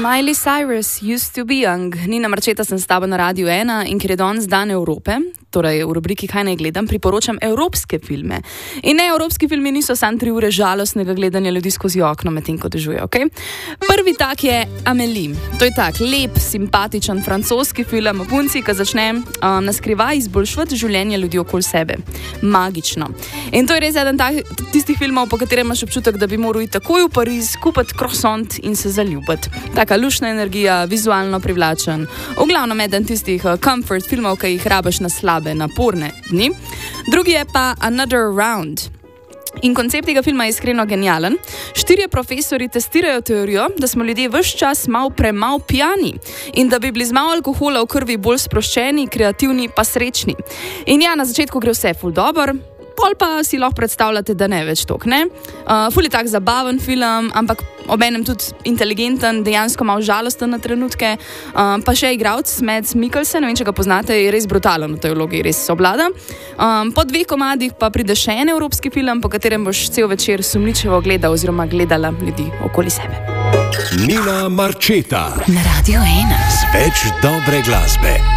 Miley Cyrus, Used to be young. Nina Marčeta sem s tabo na Radiu 1 in ker je danes dan Evrope, torej v rubriki Kaj naj gledam, priporočam evropske filme. In ne, evropski filmi niso samo 3 ure žalostnega gledanja ljudi skozi okno, medtem ko dežuje, ok? Prvi tak je Amélie. To je tak lep, simpatičen francoski film o punci, ki začne na skrivaj izboljšati življenje ljudi okoli sebe. Magično. In to je res eden tistih filmov, po katerem imaš občutek, da bi moral iti takoj v Pariz, kupiti croissant in se zaljubiti. Taka lušna energija, vizualno privlačen. V glavnem eden tistih comfort filmov, ki jih rabiš na slabe, naporne dni. Drugi je pa Another Round. In koncept tega filma je iskreno genijalen. 4 profesori testirajo teorijo, da smo ljudje ves čas premalo pijani in da bi bili z malo alkohola v krvi bolj sproščeni, kreativni pa srečni. In ja, na začetku gre vse ful dobro, pol pa si lahko predstavljate, da ne več tok, ne? Ful je tak zabaven film, ampak obenem tudi inteligenten, dejansko malo žalosten na trenutke. Pa še igralec Mads Mikkelsen, ne vem, če ga poznate, je res brutalen v tej vlogi, res se obvlada. Po 2 komadih pa pride še en evropski film, po katerem boš cel večer sumničevo gledal oziroma gledala ljudi okoli sebe. Nina Marčeta na Radiu 1. Z več dobre glasbe.